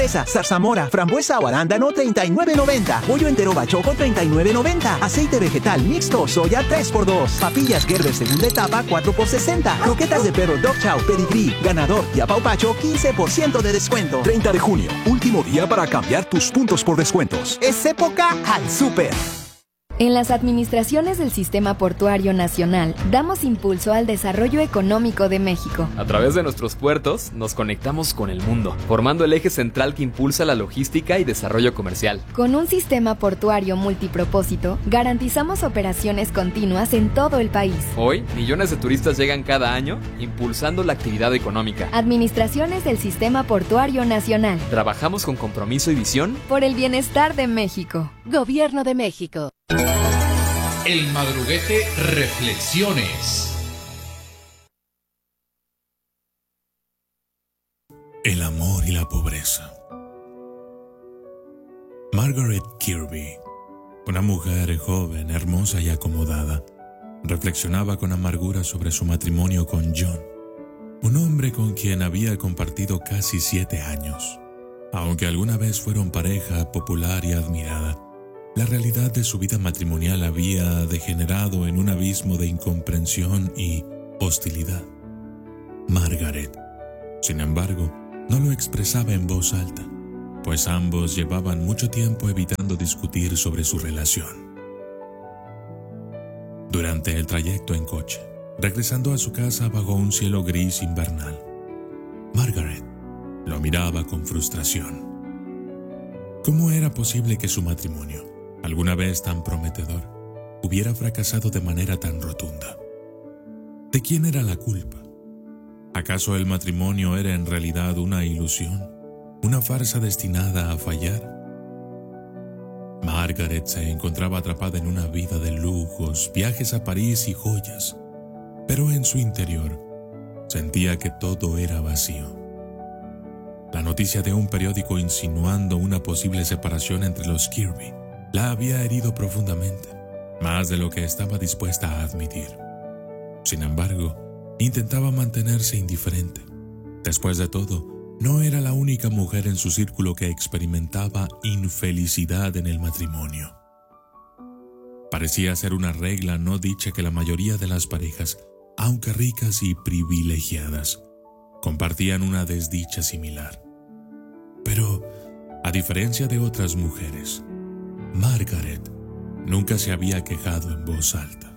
fresa, zarzamora, frambuesa o arándano, $39.90. Pollo entero bachoco, $39.90. Aceite vegetal mixto, soya 3x2. Papillas Gerber segunda etapa, 4x60. Croquetas de perro Dog Chow, Pedigree, Ganador y Apaupacho, 15% de descuento. 30 de junio, último día para cambiar tus puntos por descuentos. Es época al súper. En las administraciones del Sistema Portuario Nacional, damos impulso al desarrollo económico de México. A través de nuestros puertos, nos conectamos con el mundo, formando el eje central que impulsa la logística y desarrollo comercial. Con un sistema portuario multipropósito, garantizamos operaciones continuas en todo el país. Hoy, millones de turistas llegan cada año, impulsando la actividad económica. Administraciones del Sistema Portuario Nacional. Trabajamos con compromiso y visión por el bienestar de México. Gobierno de México. El Madruguete Reflexiones. El amor y la pobreza. Margaret Kirby, una mujer joven, hermosa y acomodada, reflexionaba con amargura sobre su matrimonio con John, un hombre con quien había compartido casi 7 años. Aunque alguna vez fueron pareja popular y admirada, la realidad de su vida matrimonial había degenerado en un abismo de incomprensión y hostilidad. Margaret, sin embargo, no lo expresaba en voz alta, pues ambos llevaban mucho tiempo evitando discutir sobre su relación. Durante el trayecto en coche, regresando a su casa bajo un cielo gris invernal, Margaret lo miraba con frustración. ¿Cómo era posible que su matrimonio, alguna vez tan prometedor, hubiera fracasado de manera tan rotunda? ¿De quién era la culpa? ¿Acaso el matrimonio era en realidad una ilusión, una farsa destinada a fallar? Margaret se encontraba atrapada en una vida de lujos, viajes a París y joyas, pero en su interior sentía que todo era vacío. La noticia de un periódico insinuando una posible separación entre los Kirby la había herido profundamente, más de lo que estaba dispuesta a admitir. Sin embargo, intentaba mantenerse indiferente. Después de todo, no era la única mujer en su círculo que experimentaba infelicidad en el matrimonio. Parecía ser una regla no dicha que la mayoría de las parejas, aunque ricas y privilegiadas, compartían una desdicha similar. Pero, a diferencia de otras mujeres, Margaret nunca se había quejado en voz alta.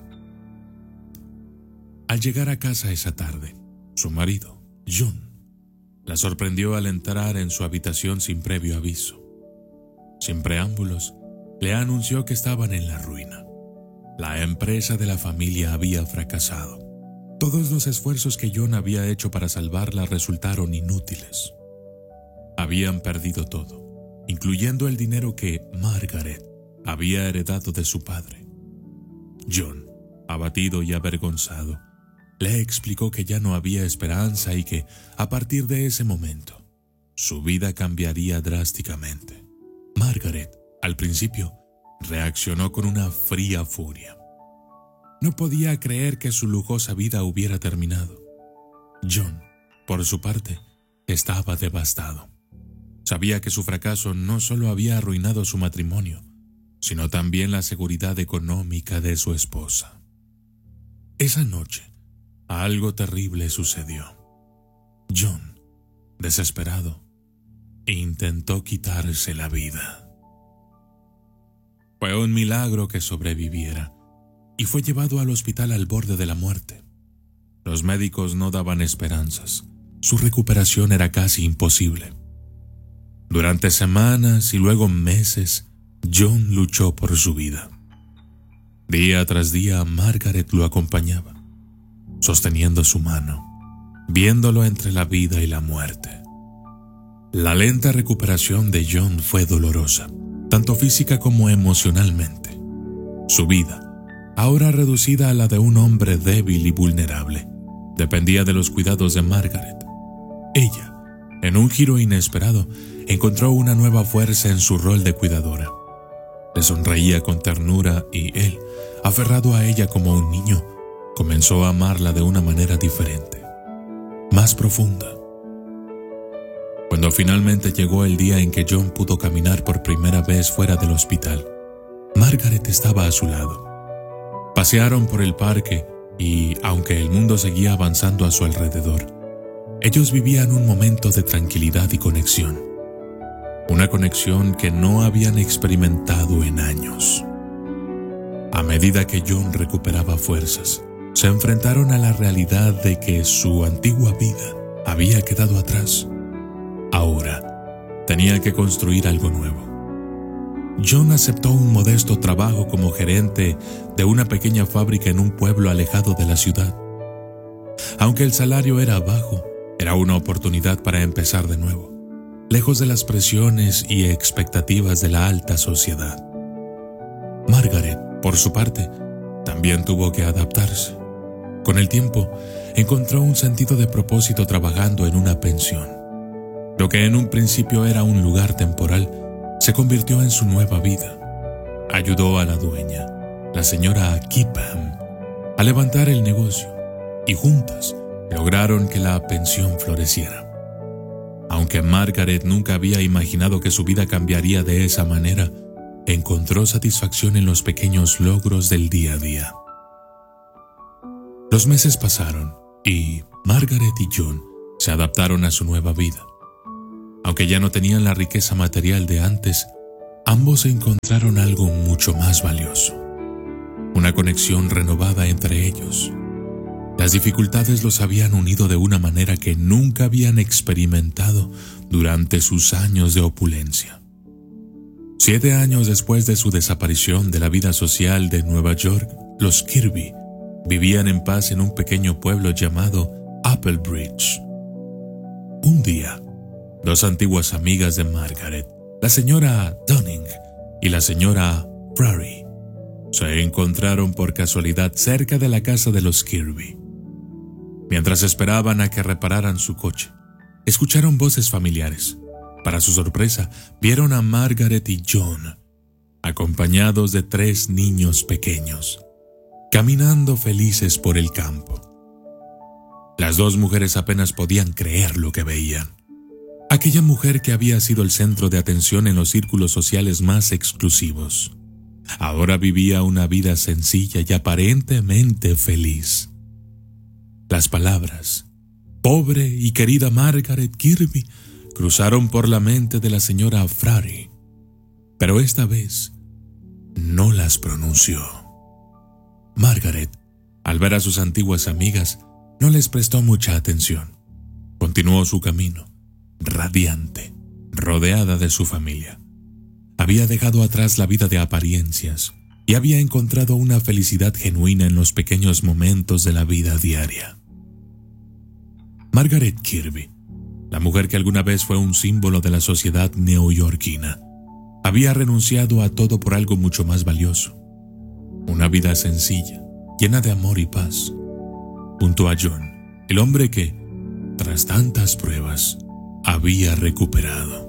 Al llegar a casa esa tarde, su marido, John, la sorprendió al entrar en su habitación sin previo aviso. Sin preámbulos, le anunció que estaban en la ruina. La empresa de la familia había fracasado. Todos los esfuerzos que John había hecho para salvarla resultaron inútiles. Habían perdido todo, incluyendo el dinero que Margaret había heredado de su padre. John, abatido y avergonzado, le explicó que ya no había esperanza y que, a partir de ese momento, su vida cambiaría drásticamente. Margaret, al principio, reaccionó con una fría furia. No podía creer que su lujosa vida hubiera terminado. John, por su parte, estaba devastado. Sabía que su fracaso no solo había arruinado su matrimonio, sino también la seguridad económica de su esposa. Esa noche, algo terrible sucedió. John, desesperado, intentó quitarse la vida. Fue un milagro que sobreviviera y fue llevado al hospital al borde de la muerte. Los médicos no daban esperanzas. Su recuperación era casi imposible. Durante semanas y luego meses, John luchó por su vida. Día tras día, Margaret lo acompañaba, sosteniendo su mano, viéndolo entre la vida y la muerte. La lenta recuperación de John fue dolorosa, tanto física como emocionalmente. Su vida, ahora reducida a la de un hombre débil y vulnerable, dependía de los cuidados de Margaret. Ella, en un giro inesperado, encontró una nueva fuerza en su rol de cuidadora. Le sonreía con ternura y él, aferrado a ella como un niño, comenzó a amarla de una manera diferente, más profunda. Cuando finalmente llegó el día en que John pudo caminar por primera vez fuera del hospital, Margaret estaba a su lado. Pasearon por el parque y, aunque el mundo seguía avanzando a su alrededor, ellos vivían un momento de tranquilidad y conexión. Una conexión que no habían experimentado en años. A medida que John recuperaba fuerzas, se enfrentaron a la realidad de que su antigua vida había quedado atrás. Ahora, tenía que construir algo nuevo. John aceptó un modesto trabajo como gerente de una pequeña fábrica en un pueblo alejado de la ciudad. Aunque el salario era bajo, era una oportunidad para empezar de nuevo, lejos de las presiones y expectativas de la alta sociedad. Margaret, por su parte, también tuvo que adaptarse. Con el tiempo, encontró un sentido de propósito trabajando en una pensión. Lo que en un principio era un lugar temporal, se convirtió en su nueva vida. Ayudó a la dueña, la señora Kipham, a levantar el negocio y juntas lograron que la pensión floreciera. Aunque Margaret nunca había imaginado que su vida cambiaría de esa manera, encontró satisfacción en los pequeños logros del día a día. Los meses pasaron y Margaret y John se adaptaron a su nueva vida. Aunque ya no tenían la riqueza material de antes, ambos encontraron algo mucho más valioso. Una conexión renovada entre ellos. Las dificultades los habían unido de una manera que nunca habían experimentado durante sus años de opulencia. 7 años después de su desaparición de la vida social de Nueva York, los Kirby vivían en paz en un pequeño pueblo llamado Applebridge. Un día, 2 antiguas amigas de Margaret, la señora Dunning y la señora Frary, se encontraron por casualidad cerca de la casa de los Kirby. Mientras esperaban a que repararan su coche, escucharon voces familiares. Para su sorpresa, vieron a Margaret y John, acompañados de 3 niños pequeños, caminando felices por el campo. Las 2 mujeres apenas podían creer lo que veían. Aquella mujer que había sido el centro de atención en los círculos sociales más exclusivos, ahora vivía una vida sencilla y aparentemente feliz. Las palabras, pobre y querida Margaret Kirby, cruzaron por la mente de la señora Frary, pero esta vez no las pronunció. Margaret, al ver a sus antiguas amigas, no les prestó mucha atención. Continuó su camino, radiante, rodeada de su familia. Había dejado atrás la vida de apariencias y había encontrado una felicidad genuina en los pequeños momentos de la vida diaria. Margaret Kirby, la mujer que alguna vez fue un símbolo de la sociedad neoyorquina, había renunciado a todo por algo mucho más valioso. Una vida sencilla, llena de amor y paz, junto a John, el hombre que, tras tantas pruebas, había recuperado.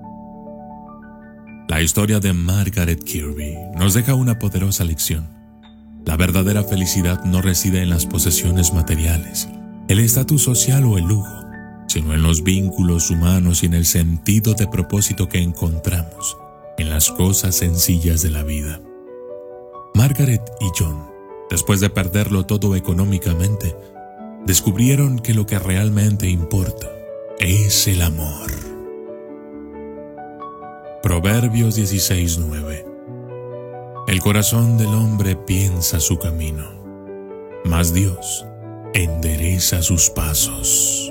La historia de Margaret Kirby nos deja una poderosa lección. La verdadera felicidad no reside en las posesiones materiales, el estatus social o el lujo, sino en los vínculos humanos y en el sentido de propósito que encontramos en las cosas sencillas de la vida. Margaret y John, después de perderlo todo económicamente, descubrieron que lo que realmente importa es el amor. Proverbios 16:9. El corazón del hombre piensa su camino, mas Dios endereza sus pasos.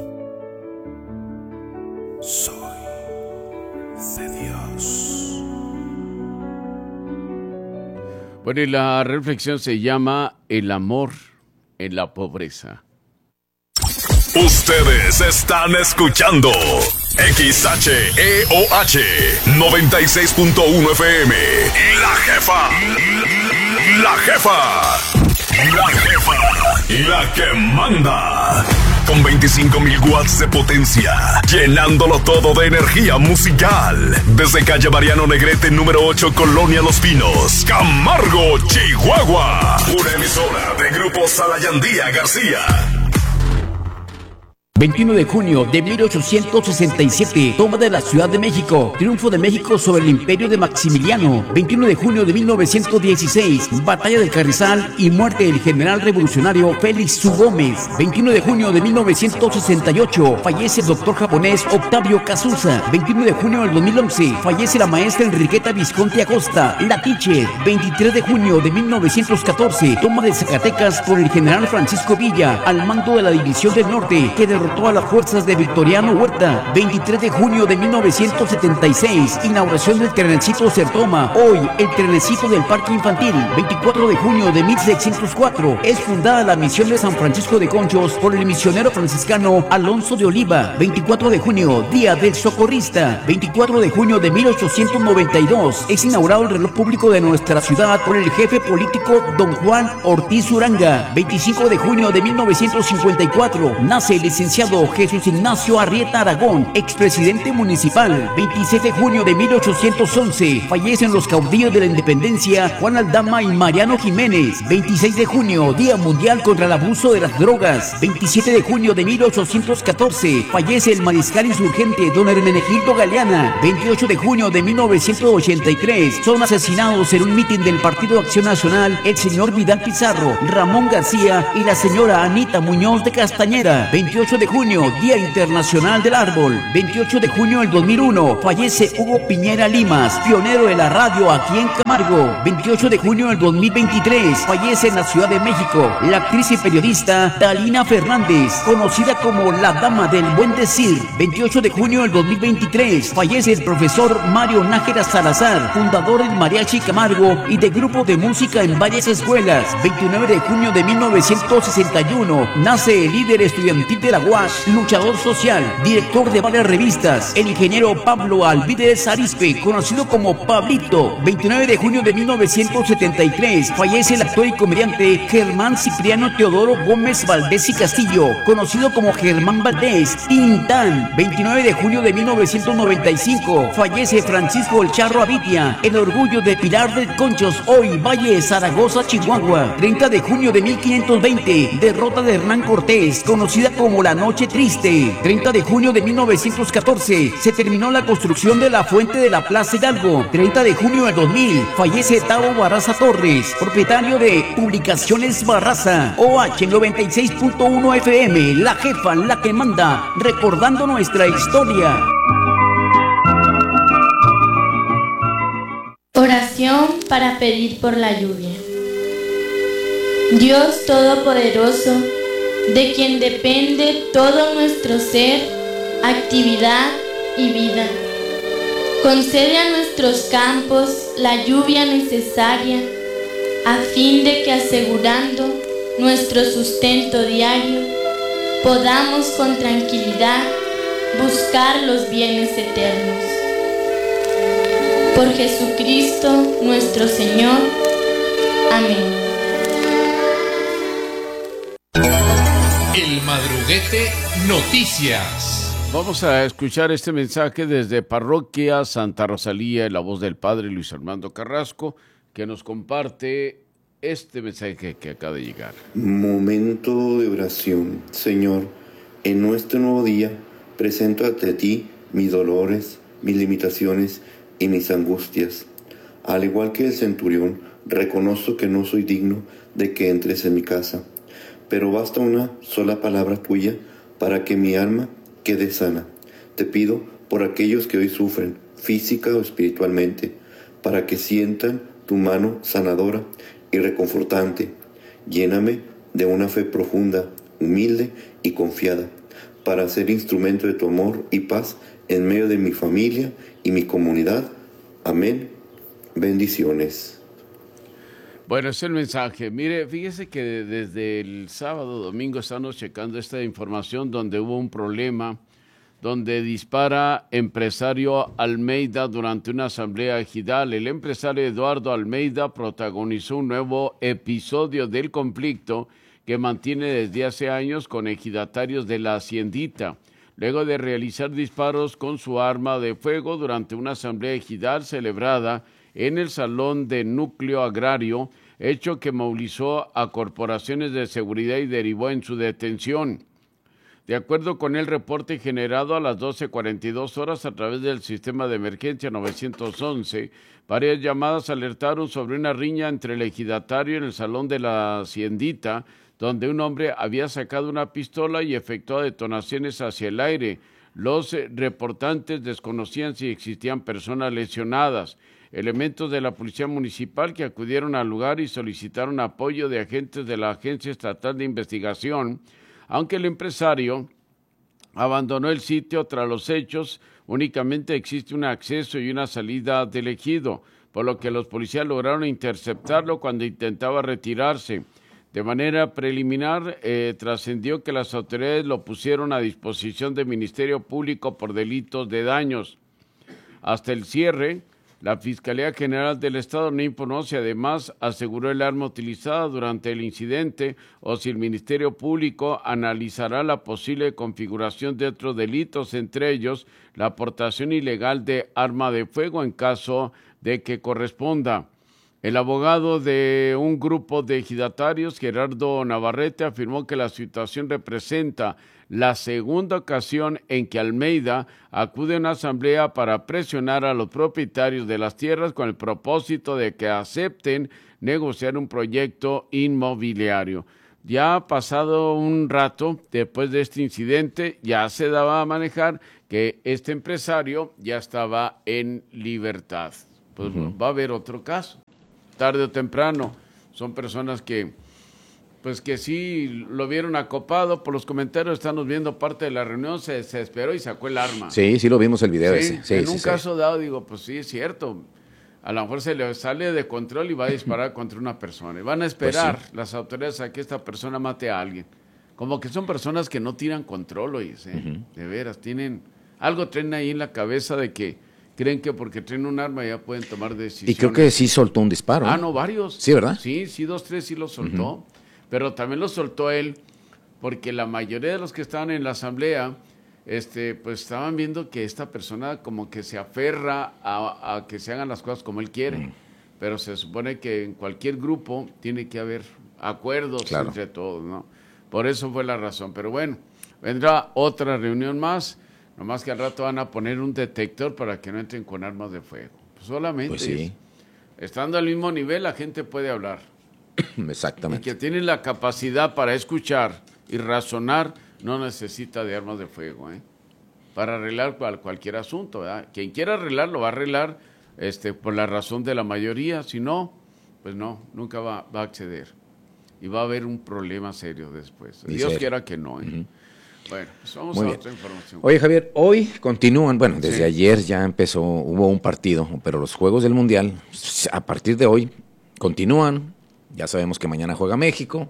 Soy de Dios. Bueno, y la reflexión se llama El amor en la pobreza. Ustedes están escuchando XHEOH 96.1 FM. La jefa. La jefa. La jefa. La que manda. Con 25,000 watts de potencia, llenándolo todo de energía musical. Desde calle Mariano Negrete, número 8, Colonia Los Pinos, Camargo, Chihuahua. Una emisora de Grupo Salayandía García. 21 de junio de 1867, toma de la Ciudad de México, triunfo de México sobre el imperio de Maximiliano. 21 de junio de 1916, batalla del Carrizal y muerte del general revolucionario Félix Su Gómez. 21 de junio de 1968, fallece el doctor japonés Octavio Cazuza. 21 de junio del 2011, fallece la maestra Enriqueta Visconti Acosta, la teacher. 23 de junio de 1914, toma de Zacatecas por el general Francisco Villa, al mando de la División del Norte, que derrotó a las fuerzas de Victoriano Huerta. 23 de junio de 1976, inauguración del trenecito Sertoma, hoy el trenecito del Parque Infantil. 24 de junio de 1604, es fundada la misión de San Francisco de Conchos por el misionero franciscano Alonso de Oliva. 24 de junio, Día del Socorrista. 24 de junio de 1892, es inaugurado el reloj público de nuestra ciudad por el jefe político don Juan Ortiz Uranga. 25 de junio de 1954, nace el licenciado Jesús Ignacio Arrieta Aragón, expresidente municipal. 26 de junio de 1811, fallecen los caudillos de la independencia Juan Aldama y Mariano Jiménez. 26 de junio, Día Mundial contra el Abuso de las Drogas. 27 de junio de 1814, fallece el mariscal insurgente don Hermenegildo Galeana. 28 de junio de 1983, son asesinados en un mitin del Partido Acción Nacional el señor Vidal Pizarro, Ramón García y la señora Anita Muñoz de Castañera. 28 de junio, Día Internacional del Árbol. 28 de junio del 2001, fallece Hugo Piñera Limas, pionero de la radio aquí en Camargo. 28 de junio del 2023, fallece en la Ciudad de México la actriz y periodista Talina Fernández, conocida como la Dama del Buen Decir. 28 de junio del 2023, fallece el profesor Mario Nájera Salazar, fundador del Mariachi Camargo y de grupo de música en varias escuelas. 29 de junio de 1961, nace el líder estudiantil de la UAS, luchador social, director de varias revistas, el ingeniero Pablo Alvídez Arizpe, conocido como Pablito. 29 de junio de 1973, fallece el actor y comediante Germán Cipriano Teodoro Gómez Valdés y Castillo, conocido como Germán Valdés, Tintán. 29 de junio de 1995, fallece Francisco El Charro Avitia, el orgullo de Pilar de Conchos, hoy Valle Zaragoza, Chihuahua. 30 de junio de 1520, derrota de Hernán Cortés, conocida como la Noche Triste. 30 de junio de 1914, se terminó la construcción de la fuente de la Plaza Hidalgo. 30 de junio del 2000, fallece Tavo Barraza Torres, propietario de Publicaciones Barraza. OH 96.1 FM, la jefa, la que manda, recordando nuestra historia. Oración para pedir por la lluvia. Dios Todopoderoso, de quien depende todo nuestro ser, actividad y vida, concede a nuestros campos la lluvia necesaria a fin de que, asegurando nuestro sustento diario, podamos con tranquilidad buscar los bienes eternos. Por Jesucristo nuestro Señor. Amén. El Madruguete Noticias. Vamos a escuchar este mensaje desde Parroquia Santa Rosalía en la voz del Padre Luis Armando Carrasco, que nos comparte este mensaje que acaba de llegar. Momento de oración. Señor, en nuestro nuevo día presento ante ti mis dolores, mis limitaciones y mis angustias. Al igual que el centurión, reconozco que no soy digno de que entres en mi casa, pero basta una sola palabra tuya para que mi alma quede sana. Te pido por aquellos que hoy sufren, física o espiritualmente, para que sientan tu mano sanadora y reconfortante. Lléname de una fe profunda, humilde y confiada, para ser instrumento de tu amor y paz en medio de mi familia y mi comunidad. Amén. Bendiciones. Bueno, es el mensaje. Mire, fíjese que desde el sábado, domingo estamos checando esta información donde hubo un problema, donde dispara empresario Almeida durante una asamblea ejidal. El empresario Eduardo Almeida protagonizó un nuevo episodio del conflicto que mantiene desde hace años con ejidatarios de la Haciendita, luego de realizar disparos con su arma de fuego durante una asamblea ejidal celebrada en el Salón de Núcleo Agrario, hecho que movilizó a corporaciones de seguridad y derivó en su detención. De acuerdo con el reporte generado a las 12:42 horas a través del sistema de emergencia 911, varias llamadas alertaron sobre una riña entre el ejidatario en el salón de la haciendita, donde un hombre había sacado una pistola y efectuado detonaciones hacia el aire. Los reportantes desconocían si existían personas lesionadas. Elementos de la Policía Municipal que acudieron al lugar y solicitaron apoyo de agentes de la Agencia Estatal de Investigación, aunque el empresario abandonó el sitio tras los hechos. Únicamente existe un acceso y una salida del ejido, por lo que los policías lograron interceptarlo cuando intentaba retirarse. De manera preliminar, trascendió que las autoridades lo pusieron a disposición del Ministerio Público por delitos de daños. Hasta el cierre, la Fiscalía General del Estado no informó si además aseguró el arma utilizada durante el incidente o si el Ministerio Público analizará la posible configuración de otros delitos, entre ellos la aportación ilegal de arma de fuego en caso de que corresponda. El abogado de un grupo de ejidatarios, Gerardo Navarrete, afirmó que la situación representa la segunda ocasión en que Almeida acude a una asamblea para presionar a los propietarios de las tierras con el propósito de que acepten negociar un proyecto inmobiliario. Ya ha pasado un rato después de este incidente, ya se daba a manejar que este empresario ya estaba en libertad. Pues va a haber otro caso. Tarde o temprano, son personas que sí lo vieron acopado. Por los comentarios estamos viendo parte de la reunión, se desesperó y sacó el arma. Sí, sí lo vimos el video ese. Sí, en un caso dado, digo, pues sí, es cierto. A lo mejor se le sale de control y va a disparar contra una persona. Y van a esperar las autoridades a que esta persona mate a alguien. Como que son personas que no tiran control, oye, de veras, algo traen ahí en la cabeza de que creen que porque traen un arma ya pueden tomar decisiones. Y creo que sí soltó un disparo. Ah, no, varios. Sí, ¿verdad? Sí, 2, 3 sí lo soltó. Pero también lo soltó él porque la mayoría de los que estaban en la asamblea, pues estaban viendo que esta persona como que se aferra a que se hagan las cosas como él quiere. Pero se supone que en cualquier grupo tiene que haber acuerdos entre todos, ¿no? Por eso fue la razón. Pero bueno, vendrá otra reunión más. Nomás que al rato van a poner un detector para que no entren con armas de fuego. Pues solamente, pues sí. Estando al mismo nivel, la gente puede hablar. Exactamente. Y que tienen la capacidad para escuchar y razonar, no necesita de armas de fuego, para arreglar cualquier asunto, ¿verdad? Quien quiera arreglar, lo va a arreglar por la razón de la mayoría. Si no, pues no, nunca va a acceder. Y va a haber un problema serio después. Dios quiera que no, Bueno, pues vamos a otra información. Oye, Javier, hoy continúan, desde ayer ya hubo un partido, pero los Juegos del Mundial, a partir de hoy, continúan. Ya sabemos que mañana juega México.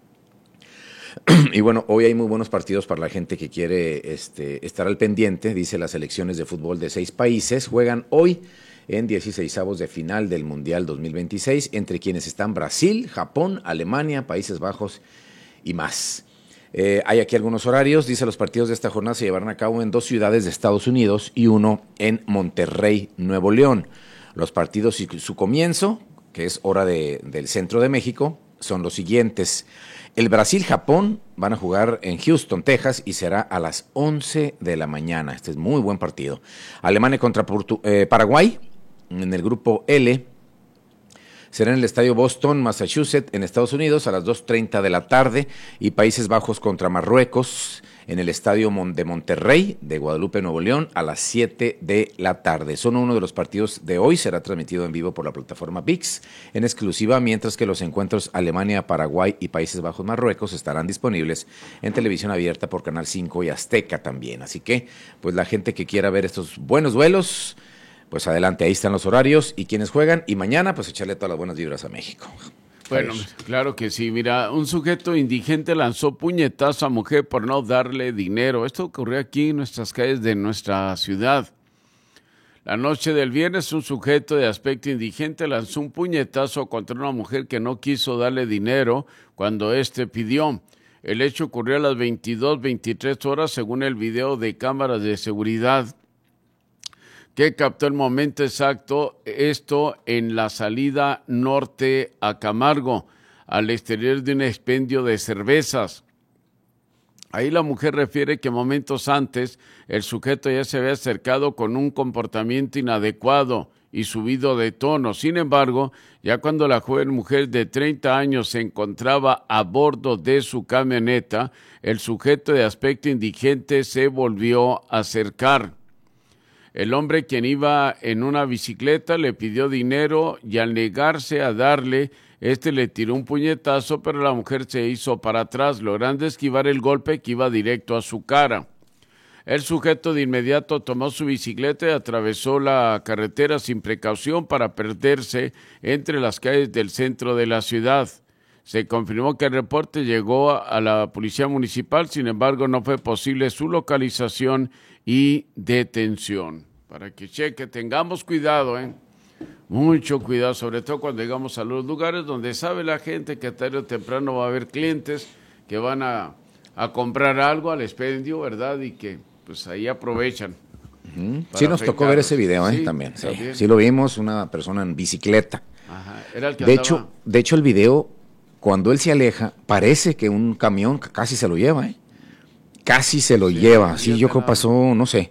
Y bueno, hoy hay muy buenos partidos para la gente que quiere estar al pendiente. Dice, las selecciones de fútbol de 6 países juegan hoy en 16avos de final del Mundial 2026, entre quienes están Brasil, Japón, Alemania, Países Bajos y más. Hay aquí algunos horarios. Dice, los partidos de esta jornada se llevarán a cabo en 2 ciudades de Estados Unidos y uno en Monterrey, Nuevo León. Los partidos y su comienzo, que es hora del centro de México, son los siguientes. El Brasil-Japón van a jugar en Houston, Texas, y será a las 11 de la mañana. Este es muy buen partido. Alemania contra Paraguay, en el grupo L, será en el estadio Boston, Massachusetts, en Estados Unidos, a las 2:30 de la tarde. Y Países Bajos contra Marruecos, en el estadio de Monterrey, de Guadalupe, Nuevo León, a las 7 de la tarde. Son uno de los partidos de hoy. Será transmitido en vivo por la plataforma ViX en exclusiva, mientras que los encuentros Alemania, Paraguay y Países Bajos, Marruecos estarán disponibles en televisión abierta por Canal 5 y Azteca también. Así que, pues la gente que quiera ver estos buenos duelos, pues adelante, ahí están los horarios y quienes juegan. Y mañana, pues echarle todas las buenas vibras a México. Bueno, claro que sí. Mira, un sujeto indigente lanzó puñetazo a mujer por no darle dinero. Esto ocurrió aquí en nuestras calles de nuestra ciudad. La noche del viernes, un sujeto de aspecto indigente lanzó un puñetazo contra una mujer que no quiso darle dinero cuando éste pidió. El hecho ocurrió a las 22:23 horas, según el video de cámaras de seguridad que captó el momento exacto, esto en la salida norte a Camargo, al exterior de un expendio de cervezas. Ahí la mujer refiere que momentos antes el sujeto ya se había acercado con un comportamiento inadecuado y subido de tono. Sin embargo, ya cuando la joven mujer de 30 años se encontraba a bordo de su camioneta, el sujeto de aspecto indigente se volvió a acercar. El hombre, quien iba en una bicicleta, le pidió dinero y al negarse a darle, le tiró un puñetazo, pero la mujer se hizo para atrás, logrando esquivar el golpe que iba directo a su cara. El sujeto de inmediato tomó su bicicleta y atravesó la carretera sin precaución para perderse entre las calles del centro de la ciudad. Se confirmó que el reporte llegó a la policía municipal, sin embargo no fue posible su localización y detención. Para que cheque, tengamos cuidado, mucho cuidado, sobre todo cuando llegamos a los lugares donde sabe la gente que tarde o temprano va a haber clientes que van a comprar algo al expendio, ¿verdad? Y que pues ahí aprovechan. Sí nos tocó ver ese video, sí, también. Sí lo vimos, una persona en bicicleta. Ajá, era el que de hecho, el video, cuando él se aleja, parece que un camión casi se lo lleva, Casi se lo lleva. Sí, yo creo que pasó, no sé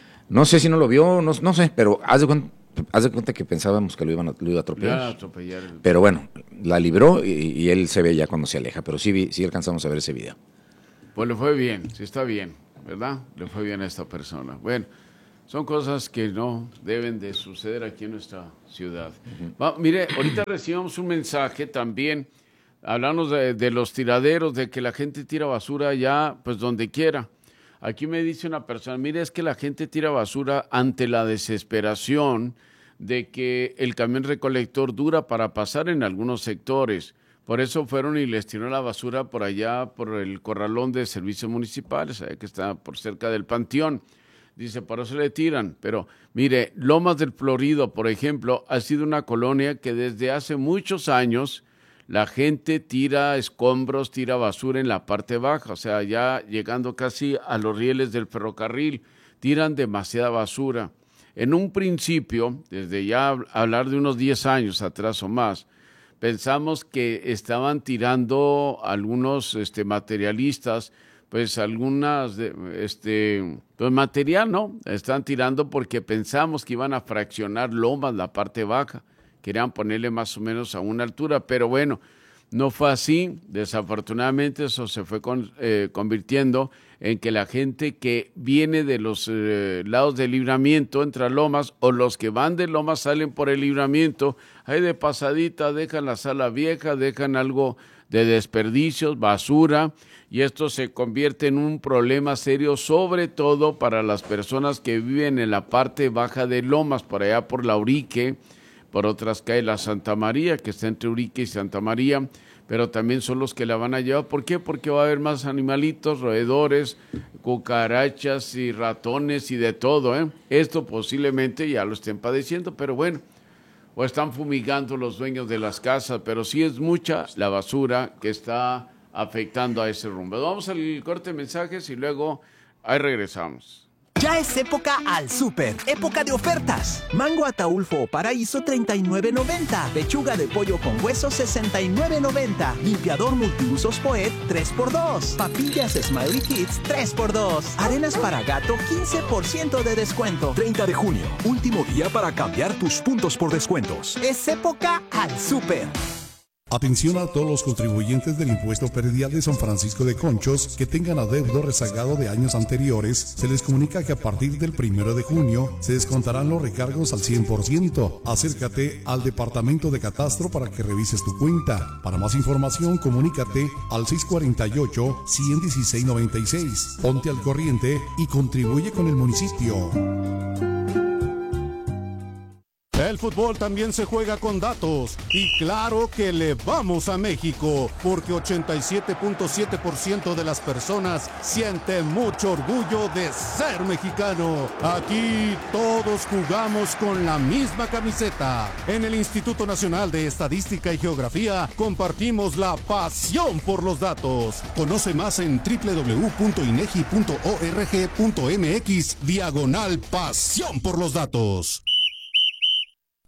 si no lo vio, no sé, pero haz de cuenta que pensábamos que lo iba a atropellar. Pero bueno, la libró y él se ve ya cuando se aleja, pero sí alcanzamos a ver ese video. Pues le fue bien, sí está bien, ¿verdad? Le fue bien a esta persona. Bueno, son cosas que no deben de suceder aquí en nuestra ciudad. Mire, ahorita recibimos un mensaje también, hablamos de los tiraderos, de que la gente tira basura ya, pues donde quiera. Aquí me dice una persona, mire, es que la gente tira basura ante la desesperación de que el camión recolector dura para pasar en algunos sectores. Por eso fueron y les tiró la basura por allá, por el corralón de servicios municipales, que está por cerca del Panteón. Dice, por eso le tiran. Pero mire, Lomas del Florido, por ejemplo, ha sido una colonia que desde hace muchos años la gente tira escombros, tira basura en la parte baja, o sea, ya llegando casi a los rieles del ferrocarril, tiran demasiada basura. En un principio, desde ya hablar de unos 10 años atrás o más, pensamos que estaban tirando algunos materialistas, pues algunas, pues material, ¿no? Están tirando porque pensamos que iban a fraccionar Lomas, la parte baja. Querían ponerle más o menos a una altura, pero bueno, no fue así. Desafortunadamente eso se fue convirtiendo en que la gente que viene de los lados del Libramiento entra a Lomas, o los que van de Lomas salen por el Libramiento, ahí de pasadita dejan la sala vieja, dejan algo de desperdicios, basura, y esto se convierte en un problema serio, sobre todo para las personas que viven en la parte baja de Lomas, por allá por la Urique, por otras calles, la Santa María, que está entre Urique y Santa María, pero también son los que la van a llevar. ¿Por qué? Porque va a haber más animalitos, roedores, cucarachas y ratones y de todo, Esto posiblemente ya lo estén padeciendo, pero bueno, o están fumigando los dueños de las casas, pero sí es mucha la basura que está afectando a ese rumbo. Vamos al corte de mensajes y luego ahí regresamos. Ya es época al súper, época de ofertas. Mango Ataulfo o Paraíso $39.90. Pechuga de pollo con hueso $69.90. Limpiador multiusos Poet 3x2. Papillas Smiley Kids 3x2. Arenas para gato 15% de descuento. 30 de junio, último día para cambiar tus puntos por descuentos. Es época al súper. Atención a todos los contribuyentes del impuesto predial de San Francisco de Conchos que tengan adeudo rezagado de años anteriores. Se les comunica que a partir del 1 de junio se descontarán los recargos al 100%. Acércate al Departamento de Catastro para que revises tu cuenta. Para más información, comunícate al 648-116-96. Ponte al corriente y contribuye con el municipio. El fútbol también se juega con datos y claro que le vamos a México porque 87.7% de las personas sienten mucho orgullo de ser mexicano. Aquí todos jugamos con la misma camiseta. En el Instituto Nacional de Estadística y Geografía compartimos la pasión por los datos. Conoce más en www.inegi.org.mx/pasión por los datos.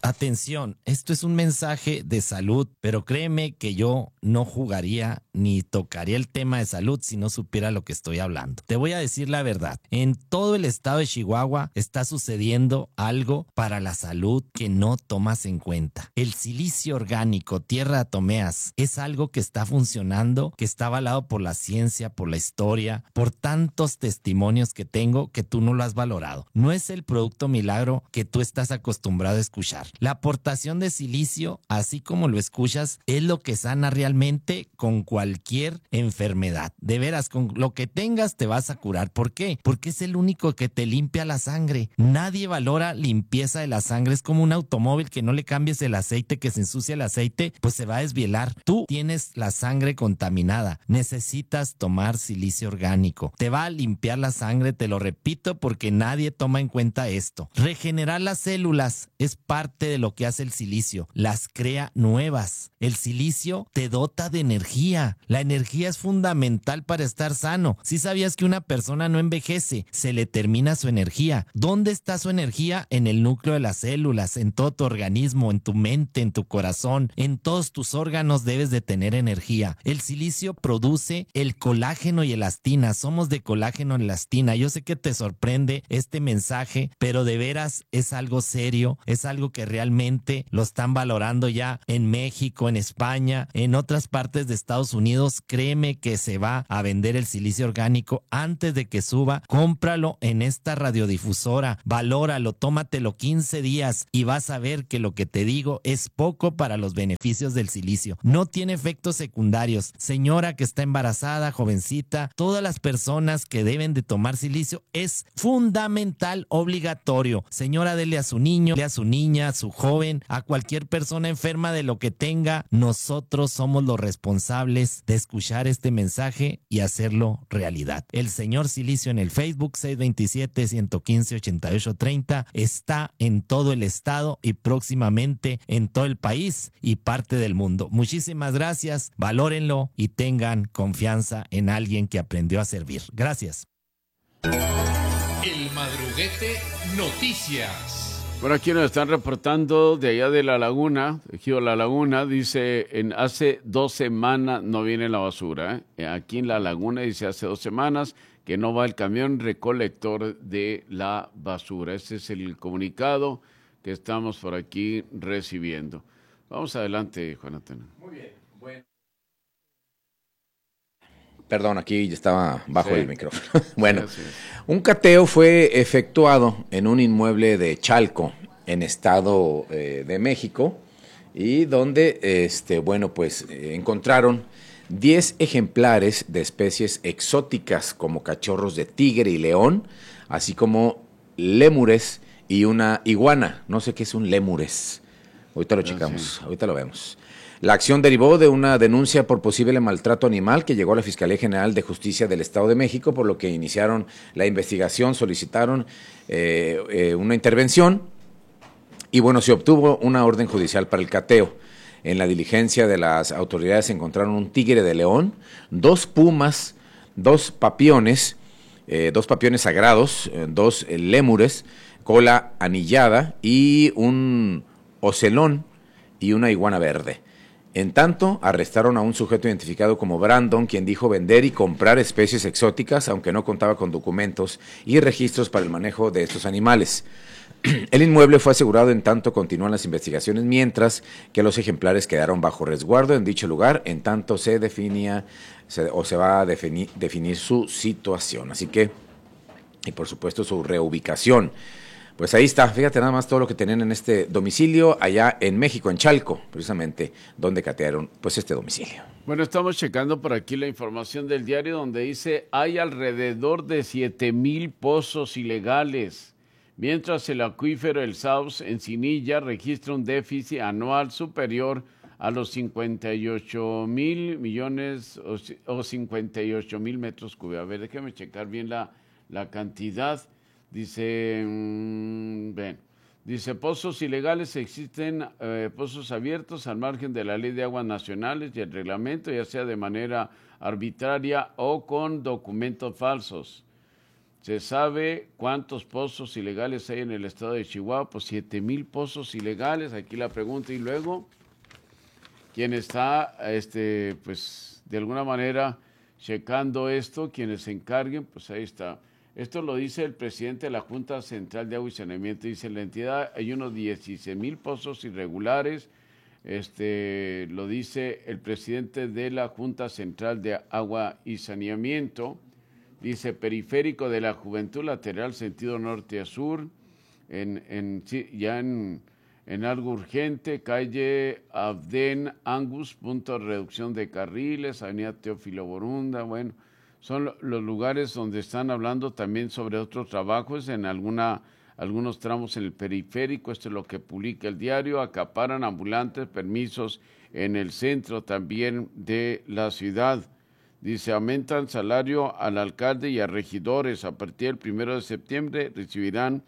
Atención, esto es un mensaje de salud, pero créeme que yo no jugaría ni tocaría el tema de salud si no supiera lo que estoy hablando. Te voy a decir la verdad. En todo el estado de Chihuahua está sucediendo algo para la salud que no tomas en cuenta. El silicio orgánico, tierra de atomeas, es algo que está funcionando, que está avalado por la ciencia, por la historia, por tantos testimonios que tengo que tú no lo has valorado. No es el producto milagro que tú estás acostumbrado a escuchar. La aportación de silicio, así como lo escuchas, es lo que sana realmente con cualquier enfermedad. De veras, con lo que tengas te vas a curar. ¿Por qué? Porque es el único que te limpia la sangre. Nadie valora limpieza de la sangre. Es como un automóvil que no le cambies el aceite, que se ensucia el aceite, pues se va a desvielar. Tú tienes la sangre contaminada. Necesitas tomar silicio orgánico. Te va a limpiar la sangre, te lo repito, porque nadie toma en cuenta esto. Regenerar las células es parte de lo que hace el silicio. Las crea nuevas. El silicio te dota de energía. La energía es fundamental para estar sano. Si sabías que una persona no envejece, se le termina su energía. ¿Dónde está su energía? En el núcleo de las células, en todo tu organismo, en tu mente, en tu corazón, en todos tus órganos debes de tener energía. El silicio produce el colágeno y elastina. Somos de colágeno y elastina. Yo sé que te sorprende este mensaje, pero de veras es algo serio, es algo que realmente lo están valorando ya en México, en España, en otras partes de Estados Unidos. Créeme que se va a vender el silicio orgánico antes de que suba. Cómpralo en esta radiodifusora, valóralo, tómatelo 15 días y vas a ver que lo que te digo es poco para los beneficios del silicio. No tiene efectos secundarios. Señora que está embarazada, jovencita, todas las personas que deben de tomar silicio es fundamental, obligatorio. Señora, dele a su niño, dele a su niña, a su joven, a cualquier persona enferma de lo que tenga. Nosotros somos los responsables de escuchar este mensaje y hacerlo realidad. El señor Silicio en el Facebook 627-115-8830 está en todo el estado y próximamente en todo el país y parte del mundo. Muchísimas gracias, valórenlo y tengan confianza en alguien que aprendió a servir. Gracias. El Madruguete Noticias. Por aquí nos están reportando de allá de La Laguna, Ejido La Laguna, dice, hace 2 semanas no viene la basura. Aquí en La Laguna dice hace 2 semanas que no va el camión recolector de la basura. Este es el comunicado que estamos por aquí recibiendo. Vamos adelante, Jonathan. Muy bien, bueno. Perdón, aquí estaba bajo el micrófono. Bueno, un cateo fue efectuado en un inmueble de Chalco, en Estado de México, y donde, encontraron 10 ejemplares de especies exóticas como cachorros de tigre y león, así como lémures y una iguana. No sé qué es un lémures. Ahorita lo checamos, ahorita lo vemos. La acción derivó de una denuncia por posible maltrato animal que llegó a la Fiscalía General de Justicia del Estado de México, por lo que iniciaron la investigación, solicitaron una intervención y bueno, se obtuvo una orden judicial para el cateo. En la diligencia de las autoridades se encontraron un tigre de león, 2 pumas, 2 papiones sagrados, 2 lémures, cola anillada y un ocelón y una iguana verde. En tanto, arrestaron a un sujeto identificado como Brandon, quien dijo vender y comprar especies exóticas, aunque no contaba con documentos y registros para el manejo de estos animales. El inmueble fue asegurado en tanto continúan las investigaciones, mientras que los ejemplares quedaron bajo resguardo en dicho lugar, en tanto se va a definir su situación. Así que, y por supuesto, su reubicación. Pues ahí está, fíjate nada más todo lo que tenían en este domicilio allá en México, en Chalco, precisamente, donde catearon pues este domicilio. Bueno, estamos checando por aquí la información del diario donde dice hay alrededor de 7,000 pozos ilegales, mientras el acuífero El Sauz en Cinilla registra un déficit anual superior a los 58,000 millones o 58,000 metros cúbicos. A ver, déjame checar bien la cantidad. Dice, pozos ilegales existen, pozos abiertos al margen de la Ley de Aguas Nacionales y el reglamento, ya sea de manera arbitraria o con documentos falsos. ¿Se sabe cuántos pozos ilegales hay en el estado de Chihuahua? Pues 7,000 pozos ilegales. Aquí la pregunta. Y luego, ¿quién está, pues, de alguna manera checando esto? Quienes se encarguen, pues ahí está. Esto lo dice el presidente de la Junta Central de Agua y Saneamiento. Dice, en la entidad hay unos 16,000 pozos irregulares. Lo dice el presidente de la Junta Central de Agua y Saneamiento. Dice, periférico de la Juventud, lateral sentido norte a sur, ya en algo urgente, calle Abden Angus, punto de reducción de carriles, avenida Teófilo Borunda. Bueno, son los lugares donde están hablando también sobre otros trabajos en algunos tramos en el periférico. Esto es lo que publica el diario. Acaparan ambulantes, permisos en el centro también de la ciudad. Dice, aumentan salario al alcalde y a regidores. A partir del 1 de septiembre recibirán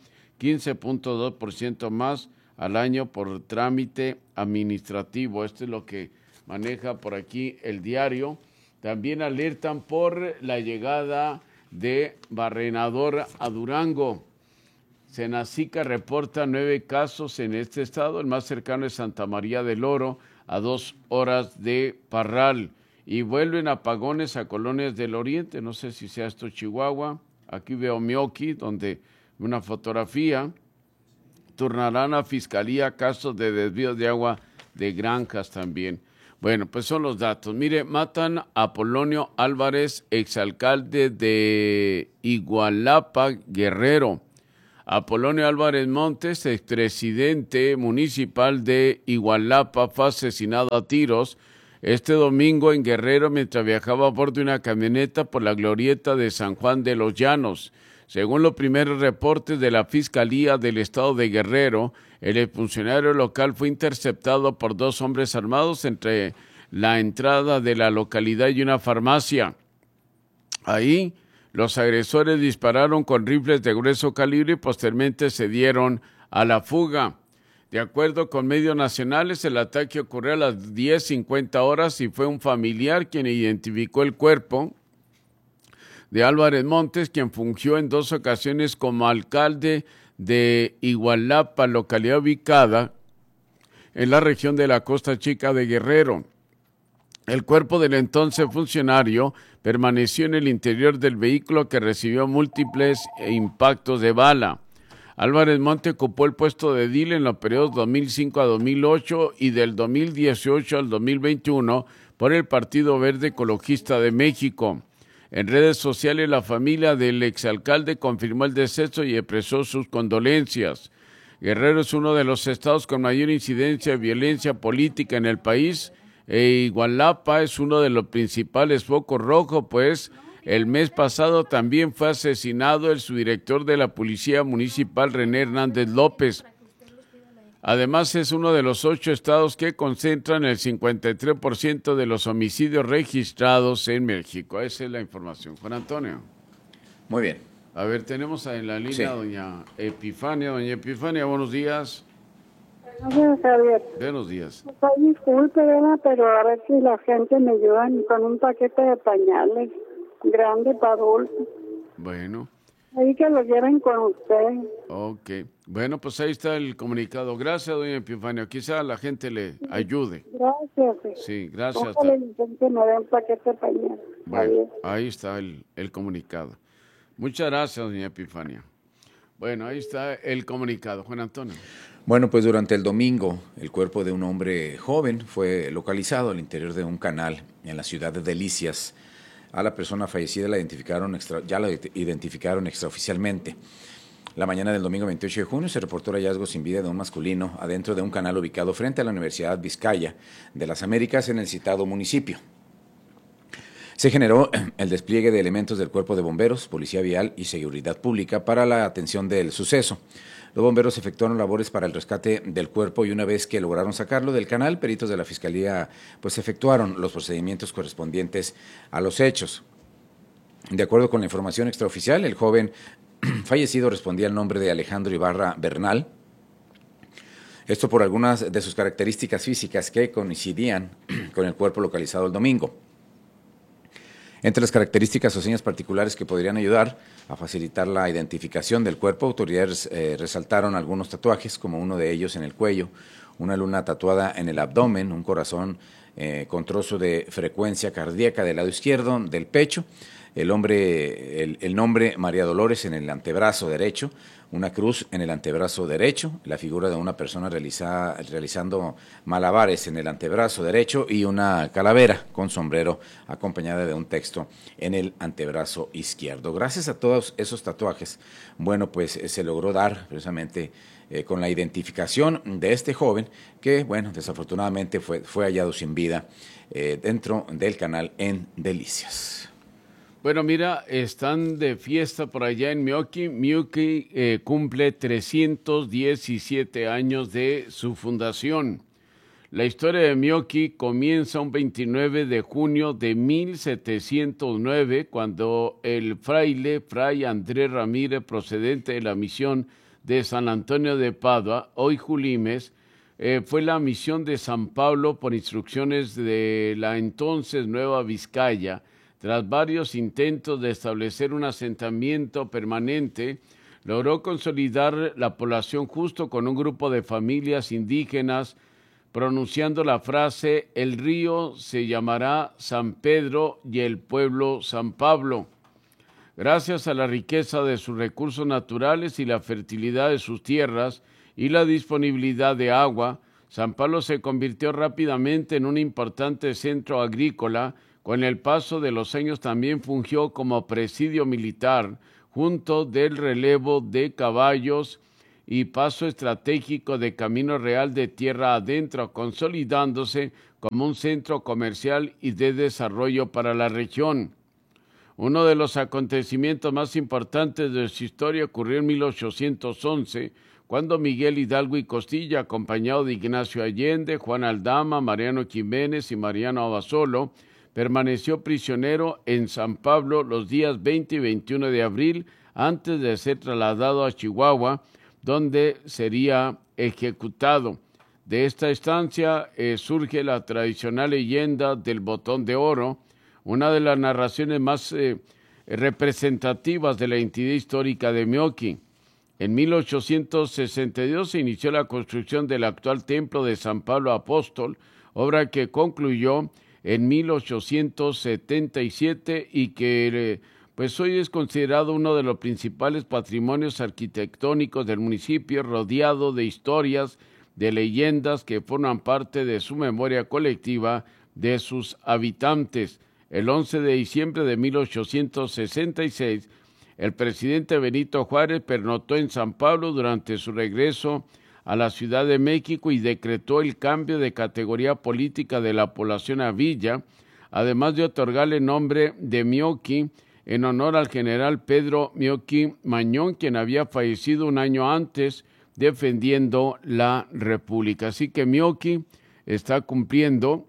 15.2% más al año por trámite administrativo. Esto es lo que maneja por aquí el diario. También alertan por la llegada de Barrenador a Durango. Senacica reporta 9 casos en este estado. El más cercano es Santa María del Oro, a 2 horas de Parral. Y vuelven apagones a colonias del oriente, no sé si sea esto Chihuahua. Aquí veo Mioqui, donde una fotografía. Turnarán a Fiscalía casos de desvíos de agua de granjas también. Bueno, pues son los datos. Mire, matan a Polonio Álvarez, exalcalde de Igualapa, Guerrero. Apolonio Álvarez Montes, expresidente municipal de Igualapa, fue asesinado a tiros este domingo en Guerrero mientras viajaba a bordo de una camioneta por la glorieta de San Juan de los Llanos. Según los primeros reportes de la Fiscalía del Estado de Guerrero, el funcionario local fue interceptado por 2 hombres armados entre la entrada de la localidad y una farmacia. Ahí, los agresores dispararon con rifles de grueso calibre y posteriormente se dieron a la fuga. De acuerdo con medios nacionales, el ataque ocurrió a las 10:50 horas y fue un familiar quien identificó el cuerpo de Álvarez Montes, quien fungió en 2 ocasiones como alcalde de Igualapa, localidad ubicada en la región de la Costa Chica de Guerrero. El cuerpo del entonces funcionario permaneció en el interior del vehículo que recibió múltiples impactos de bala. Álvarez Montes ocupó el puesto de edil en los periodos 2005 a 2008 y del 2018 al 2021 por el Partido Verde Ecologista de México. En redes sociales, la familia del exalcalde confirmó el deceso y expresó sus condolencias. Guerrero es uno de los estados con mayor incidencia de violencia política en el país e Igualapa es uno de los principales focos rojos, pues el mes pasado también fue asesinado el subdirector de la Policía Municipal, René Hernández López. Además, es uno de los 8 estados que concentran el 53% de los homicidios registrados en México. Esa es la información. Juan Antonio. Muy bien. A ver, tenemos en la línea doña Epifania. Doña Epifania, buenos días. Buenos días, Javier. Buenos días. Disculpe, ¿verdad? Pero a ver si la gente me ayuda con un paquete de pañales grande para adultos. Bueno. Ahí que lo lleven con usted. Ok. Bueno, pues ahí está el comunicado. Gracias, doña Epifania. Quizá la gente le ayude. Gracias. Sí, gracias. Ojalá que me den un paquete de pañales. Bueno, ahí está el comunicado. Muchas gracias, doña Epifania. Bueno, ahí está el comunicado. Juan Antonio. Bueno, pues durante el domingo, el cuerpo de un hombre joven fue localizado al interior de un canal en la ciudad de Delicias. A la persona fallecida la identificaron extraoficialmente. La mañana del domingo 28 de junio se reportó el hallazgo sin vida de un masculino adentro de un canal ubicado frente a la Universidad Vizcaya de las Américas en el citado municipio. Se generó el despliegue de elementos del Cuerpo de Bomberos, Policía Vial y Seguridad Pública para la atención del suceso. Los bomberos efectuaron labores para el rescate del cuerpo y una vez que lograron sacarlo del canal, peritos de la Fiscalía pues efectuaron los procedimientos correspondientes a los hechos. De acuerdo con la información extraoficial, el joven fallecido respondía al nombre de Alejandro Ibarra Bernal. Esto por algunas de sus características físicas que coincidían con el cuerpo localizado el domingo. Entre las características o señas particulares que podrían ayudar a facilitar la identificación del cuerpo, autoridades resaltaron algunos tatuajes, como uno de ellos en el cuello, una luna tatuada en el abdomen, un corazón con trozo de frecuencia cardíaca del lado izquierdo del pecho, el nombre María Dolores en el antebrazo derecho, una cruz en el antebrazo derecho, la figura de una persona realizando malabares en el antebrazo derecho y una calavera con sombrero acompañada de un texto en el antebrazo izquierdo. Gracias a todos esos tatuajes, bueno, pues se logró dar precisamente con la identificación de este joven que, bueno, desafortunadamente fue hallado sin vida dentro del canal en Delicias. Bueno, mira, están de fiesta por allá en Meoqui. Meoqui cumple 317 años de su fundación. La historia de Meoqui comienza un 29 de junio de 1709, cuando el Fray Andrés Ramírez, procedente de la misión de San Antonio de Padua, hoy Julimes, fue la misión de San Pablo por instrucciones de la entonces Nueva Vizcaya. Tras varios intentos de establecer un asentamiento permanente, logró consolidar la población justo con un grupo de familias indígenas, pronunciando la frase: el río se llamará San Pedro y el pueblo San Pablo. Gracias a la riqueza de sus recursos naturales y la fertilidad de sus tierras y la disponibilidad de agua, San Pablo se convirtió rápidamente en un importante centro agrícola. Con el paso de los años también fungió como presidio militar, junto del relevo de caballos y paso estratégico de Camino Real de tierra adentro, consolidándose como un centro comercial y de desarrollo para la región. Uno de los acontecimientos más importantes de su historia ocurrió en 1811, cuando Miguel Hidalgo y Costilla, acompañado de Ignacio Allende, Juan Aldama, Mariano Jiménez y Mariano Abasolo, permaneció prisionero en San Pablo los días 20 y 21 de abril antes de ser trasladado a Chihuahua, donde sería ejecutado. De esta estancia surge la tradicional leyenda del Botón de Oro, una de las narraciones más representativas de la entidad histórica de Meoqui. En 1862 se inició la construcción del actual templo de San Pablo Apóstol, obra que concluyó en 1877 y que pues hoy es considerado uno de los principales patrimonios arquitectónicos del municipio, rodeado de historias, de leyendas que forman parte de su memoria colectiva de sus habitantes. El 11 de diciembre de 1866, el presidente Benito Juárez pernoctó en San Pablo durante su regreso a la Ciudad de México y decretó el cambio de categoría política de la población a villa, además de otorgarle nombre de Meoqui en honor al general Pedro Meoqui Mañón, quien había fallecido un año antes defendiendo la República. Así que Meoqui está cumpliendo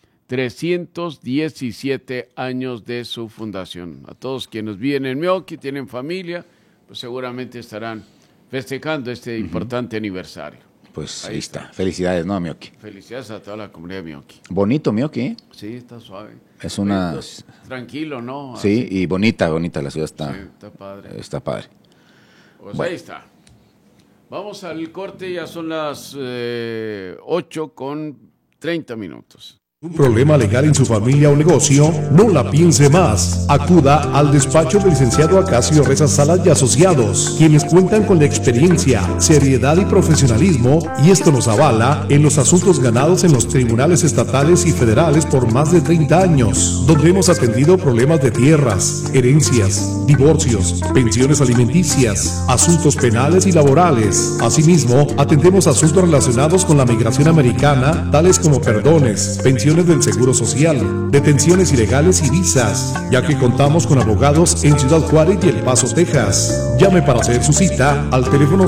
317 años de su fundación. A todos quienes viven en Meoqui, tienen familia, pues seguramente estarán festejando este importante aniversario. Pues ahí está. Felicidades, ¿no, Meoqui? Felicidades a toda la comunidad de Meoqui. Bonito Meoqui, ¿eh? Sí, está suave. Es una... Tranquilo, ¿no? Sí, y bonita la ciudad está... Sí, está padre. Está padre. Pues bueno, ahí está. Vamos al corte, ya son las 8:30. ¿Un problema legal en su familia o negocio? No la piense más. Acuda al despacho del licenciado Acacio Reza Salas y Asociados, quienes cuentan con la experiencia, seriedad y profesionalismo, y esto nos avala en los asuntos ganados en los tribunales estatales y federales por más de 30 años, donde hemos atendido problemas de tierras, herencias, divorcios, pensiones alimenticias, asuntos penales y laborales. Asimismo, atendemos asuntos relacionados con la migración americana, tales como perdones, pensiones del Seguro Social, detenciones ilegales y visas, ya que contamos con abogados en Ciudad Juárez y El Paso, Texas. Llame para hacer su cita al teléfono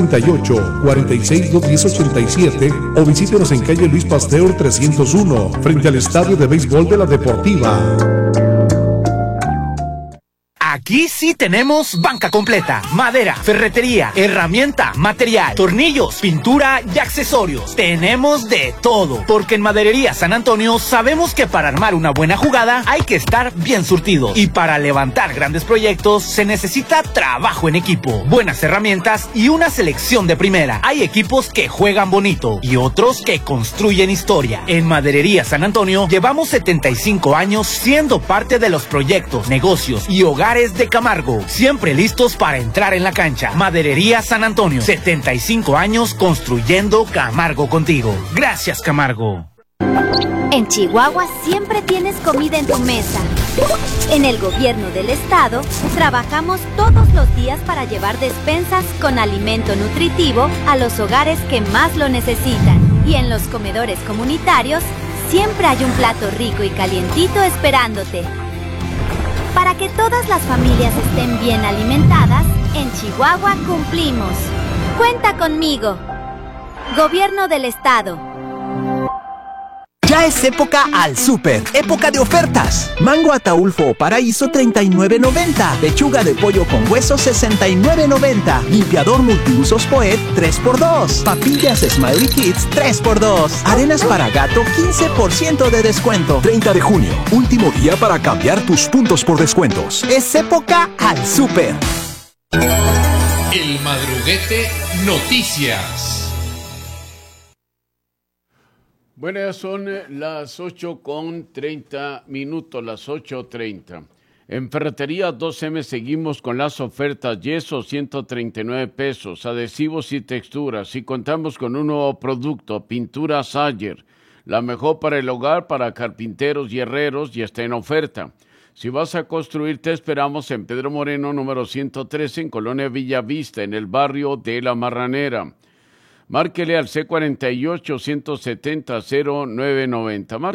648-46-210-87 o visítenos en calle Luis Pasteur 301, frente al Estadio de Béisbol de la Deportiva. Aquí sí tenemos banca completa, madera, ferretería, herramienta, material, tornillos, pintura y accesorios. Tenemos de todo, porque en Maderería San Antonio sabemos que para armar una buena jugada hay que estar bien surtidos. Y para levantar grandes proyectos se necesita trabajo en equipo, buenas herramientas y una selección de primera. Hay equipos que juegan bonito y otros que construyen historia. En Maderería San Antonio llevamos 75 años siendo parte de los proyectos, negocios y hogares de Camargo, siempre listos para entrar en la cancha. Maderería San Antonio, 75 años construyendo Camargo contigo. Gracias, Camargo. En Chihuahua siempre tienes comida en tu mesa. En el gobierno del estado trabajamos todos los días para llevar despensas con alimento nutritivo a los hogares que más lo necesitan. Y en los comedores comunitarios siempre hay un plato rico y calientito esperándote. Para que todas las familias estén bien alimentadas, en Chihuahua cumplimos. Cuenta conmigo. Gobierno del estado. Ya es época al súper, época de ofertas. Mango Ataulfo o Paraíso 39.90. Pechuga de pollo con hueso 69.90. Limpiador multiusos Poet 3x2. Papillas Smiley Kids 3x2. Arenas para gato 15% de descuento. 30 de junio, último día para cambiar tus puntos por descuentos. Es época al súper. El Madruguete Noticias. Bueno, ya son las 8:30, las 8:30. En Ferretería 2M seguimos con las ofertas. Yeso 139 pesos, adhesivos y texturas. Y contamos con un nuevo producto, pintura Sayer, la mejor para el hogar, para carpinteros y herreros, y está en oferta. Si vas a construir, te esperamos en Pedro Moreno, número 113, en Colonia Villavista, en el barrio de La Marranera. Márquele al C48-170-0990.